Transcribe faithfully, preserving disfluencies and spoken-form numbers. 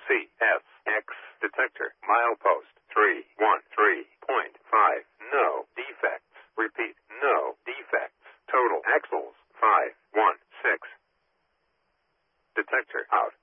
C S X detector. Milepost three one three point five. No defects. Repeat, no defects. Total axles five one six. Detector out.